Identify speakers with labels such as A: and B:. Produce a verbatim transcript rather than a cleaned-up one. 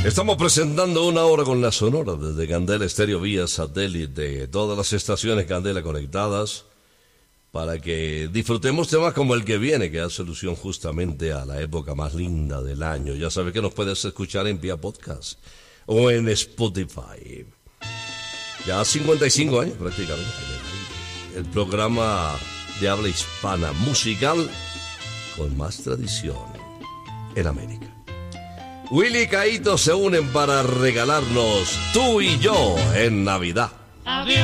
A: Estamos presentando una hora con la Sonora desde Candela Estéreo vía satélite, todas las estaciones Candela conectadas para que disfrutemos temas como el que viene, que da solución justamente a la época más linda del año. Ya sabes que nos puedes escuchar en vía podcast o en Spotify. Ya cincuenta y cinco años prácticamente. El programa de habla hispana musical con más tradición en América. Willy y Caíto se unen para regalarnos Tú y Yo en Navidad.